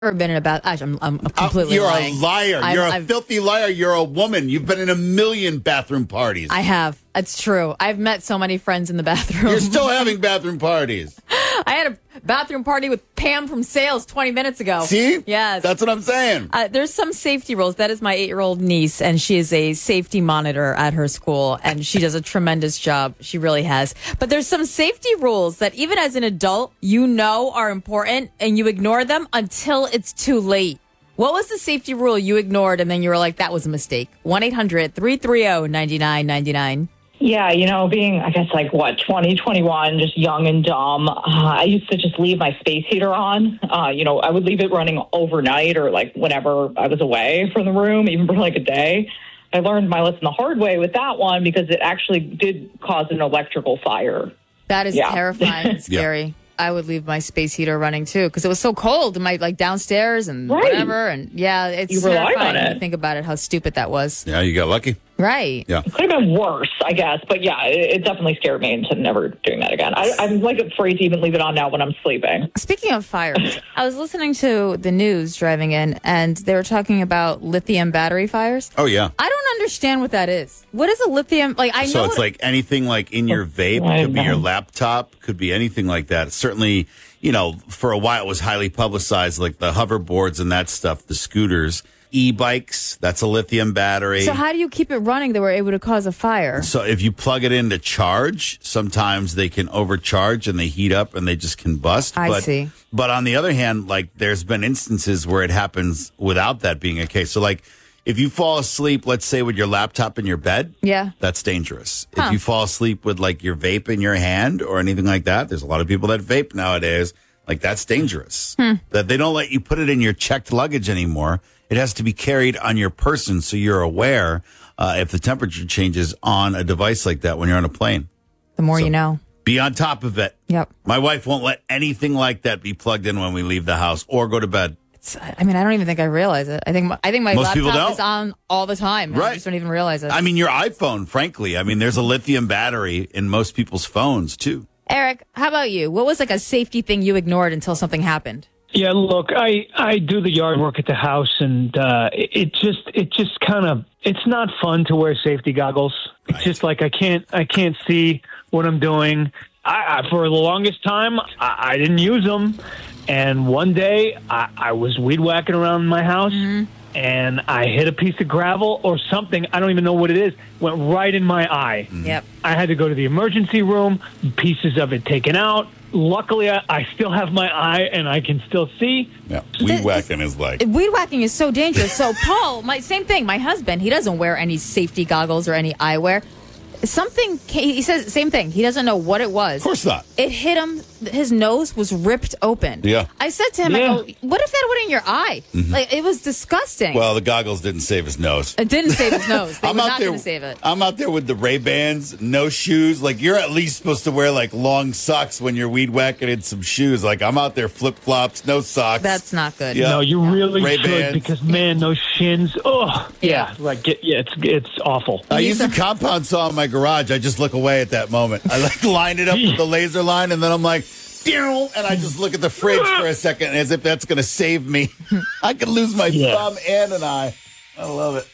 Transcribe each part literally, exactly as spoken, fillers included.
never been in a bath. Actually, I'm, I'm completely uh, You're lying. a liar. I've, You're a I've, filthy liar. You're a woman. You've been in a million bathroom parties. I have. It's true. I've met so many friends in the bathroom. You're still having bathroom parties. I had a bathroom party with Pam from sales twenty minutes ago. See? Yes. That's what I'm saying. Uh, there's some safety rules. That is my eight-year-old niece, and she is a safety monitor at her school, and she does a tremendous job. She really has. But there's some safety rules that even as an adult, you know are important, and you ignore them until it's too late. What was the safety rule you ignored, and then you were like, that was a mistake? one eight hundred three three zero nine nine nine nine. Yeah, you know, being, I guess, like, what, twenty, twenty-one, just young and dumb, uh, I used to just leave my space heater on. Uh, you know, I would leave it running overnight or, like, whenever I was away from the room, even for, like, a day. I learned my lesson the hard way with that one because it actually did cause an electrical fire. That is Yeah. terrifying and scary. Yeah. I would leave my space heater running, too, because it was so cold in my, like, downstairs and right. whatever. And, yeah, it's you relied terrifying on it. when you think about it, how stupid that was. Yeah, you got lucky. Right. Yeah. It could have been worse, I guess. But yeah, it, it definitely scared me into never doing that again. I, I'm like afraid to even leave it on now when I'm sleeping. Speaking of fires, I was listening to the news driving in, and they were talking about lithium battery fires. Oh, yeah. I don't understand what that is. What is a lithium? Like I know. So it's what, like anything like in your vape, I could be your know. laptop, could be anything like that. Certainly, you know, for a while it was highly publicized, like the hoverboards and that stuff, the scooters. E-bikes, that's a lithium battery. So how do you keep it running that we're able to cause a fire? So if you plug it in to charge, sometimes they can overcharge and they heat up and they just combust. I but, see. But on the other hand, like there's been instances where it happens without that being a case. So like if you fall asleep, let's say with your laptop in your bed, Yeah. that's dangerous. Huh. If you fall asleep with like your vape in your hand or anything like that, there's a lot of people that vape nowadays. Like that's dangerous. Hmm. That they don't let you put it in your checked luggage anymore. It has to be carried on your person so you're aware uh, if the temperature changes on a device like that when you're on a plane. The more So- you know. Be on top of it. Yep. My wife won't let anything like that be plugged in when we leave the house or go to bed. It's, I mean, I don't even think I realize it. I think my, I think my Most people laptop don't. is on all the time. I Right. just don't even realize it. I mean, your iPhone, frankly. I mean, there's a lithium battery in most people's phones, too. Eric, how about you? What was like a safety thing you ignored until something happened? Yeah, look, I, I do the yard work at the house, and uh, it, it just it just kind of it's not fun to wear safety goggles. It's Right. just like I can't I can't see what I'm doing. I, I for the longest time I, I didn't use them, and one day I, I was weed whacking around my house. Mm-hmm. And I hit a piece of gravel or something. I don't even know what it is. Went right in my eye. Yep. I had to go to the emergency room, pieces of it taken out. Luckily, I, I still have my eye and I can still see. Yeah. Th- Weed whacking is like. Weed whacking is so dangerous. So Paul, my same thing. My husband, he doesn't wear any safety goggles or any eyewear. Something ca- he says same thing. He doesn't know what it was. Of course not. It hit him. His nose was ripped open. Yeah. I said to him, Yeah. I go, what if that went in your eye? Like it was disgusting. Well, the goggles didn't save his nose. it didn't save his nose. They I'm were out not there. going to save it. I'm out there with the Ray-Bans, no shoes. Like you're at least supposed to wear like long socks when you're weed whacking and some shoes. Like I'm out there flip flops, no socks. That's not good. Yeah. No, you really Ray-Bans. should because man, those shins. Oh, Yeah. yeah, like get, yeah, it's it's awful. I use a compound saw in my garage. I just look away at that moment. I like line it up with the laser line, and then I'm like, "Pew," and I just look at the fridge for a second as if that's going to save me. I could lose my Yeah. thumb and an eye. I love it.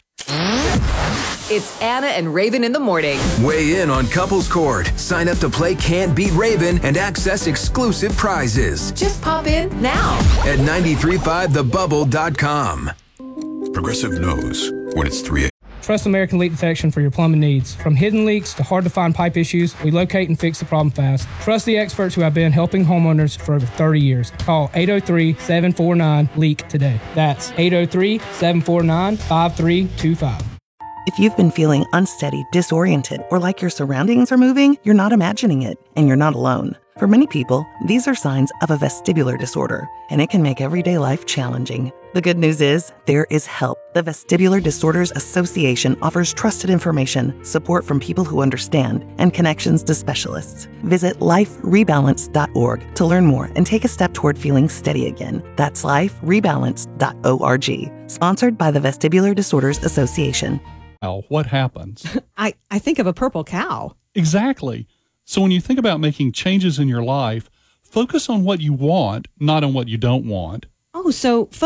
It's Anna and Raven in the morning. Weigh in on Couples Court. Sign up to play Can't Beat Raven and access exclusive prizes Just pop in now. at nine three five the bubble dot com. Progressive knows when it's three a.m. Trust American Leak Detection for your plumbing needs. From hidden leaks to hard-to-find pipe issues, we locate and fix the problem fast. Trust the experts who have been helping homeowners for over thirty years. Call eight oh three, seven four nine, LEAK today. That's eight oh three, seven four nine, five three two five. If you've been feeling unsteady, disoriented, or like your surroundings are moving, you're not imagining it, and you're not alone. For many people, these are signs of a vestibular disorder, and it can make everyday life challenging. The good news is, there is help. The Vestibular Disorders Association offers trusted information, support from people who understand, and connections to specialists. Visit life rebalance dot org to learn more and take a step toward feeling steady again. That's life rebalance dot org. Sponsored by the Vestibular Disorders Association. What happens? I, I think of a purple cow. Exactly. So when you think about making changes in your life, focus on what you want, not on what you don't want. Oh, Oh, so